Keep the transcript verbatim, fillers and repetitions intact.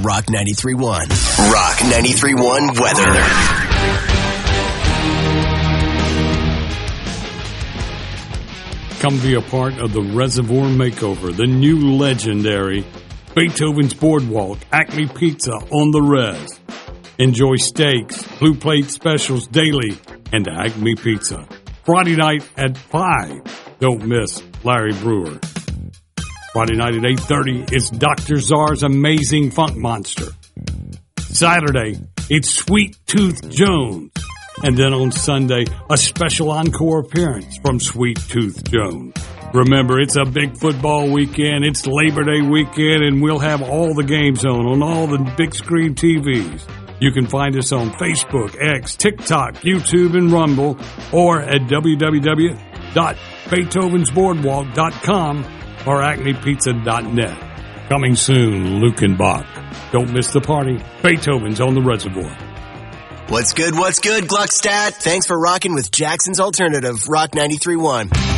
Rock ninety-three point one. Rock ninety-three point one weather. Come be a part of the Reservoir Makeover, the new legendary Beethoven's Boardwalk, Acme Pizza on the Res. Enjoy steaks, Blue Plate specials daily, and Acme Pizza. Friday night at five. Don't miss Larry Brewer. Friday night at eight thirty, it's Doctor Czar's Amazing Funk Monster. Saturday, it's Sweet Tooth Jones. And then on Sunday, a special encore appearance from Sweet Tooth Jones. Remember, it's a big football weekend. It's Labor Day weekend, and we'll have all the games on, on all the big screen T Vs. You can find us on Facebook, X, TikTok, YouTube, and Rumble, or at w w w dot beethovens boardwalk dot com or acme pizza dot net. Coming soon, Luke and Bach. Don't miss the party. Beethoven's on the Reservoir. What's good, what's good, Gluckstadt? Thanks for rocking with Jackson's Alternative, Rock ninety-three point one.